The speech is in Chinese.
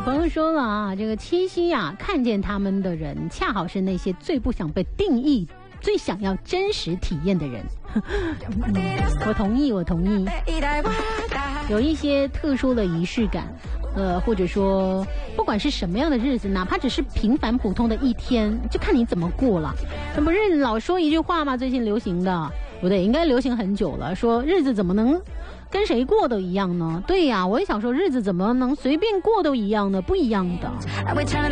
朋友说了啊，这个七夕啊，看见他们的人，恰好是那些最不想被定义、最想要真实体验的人。我同意。有一些特殊的仪式感，或者说不管是什么样的日子，哪怕只是平凡普通的一天，就看你怎么过了。那不是老说一句话吗？最近流行的，不对，应该流行很久了，说日子怎么能跟谁过都一样呢？对呀，我也想说，日子怎么能随便过都一样呢？不一样的。